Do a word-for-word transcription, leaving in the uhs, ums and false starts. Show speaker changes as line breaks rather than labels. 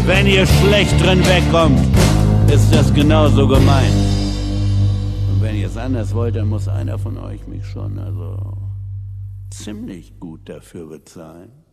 Wenn ihr schlecht drin wegkommt, ist das genauso gemein. Und wenn ihr es anders wollt, dann muss einer von euch mich schon also ziemlich gut dafür bezahlen.